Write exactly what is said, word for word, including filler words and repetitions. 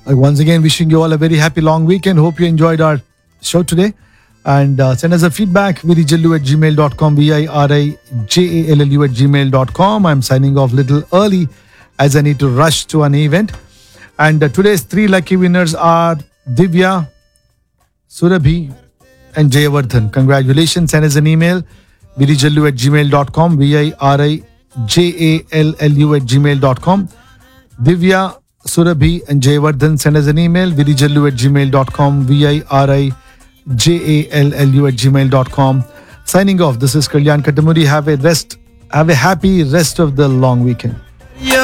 Uh, once again, wishing you all a very happy long weekend. Hope you enjoyed our show today. And uh, send us a feedback, virijallu at gmail dot com, V I R I J A L L U at gmail dot com. I'm signing off a little early as I need to rush to an event. And uh, today's three lucky winners are Divya, Surabhi, and Jayavardhan. Congratulations. Send us an email, virijallu at gmail dot com, V I R I J A L L U at gmail dot com. Divya, Surabhi, and Jayavardhan. Send us an email, virijallu at gmail dot com, V I R I J A L L U at gmail dot com. Signing off. This is Kalyan Katamuri. Have a rest. Have a happy rest of the long weekend.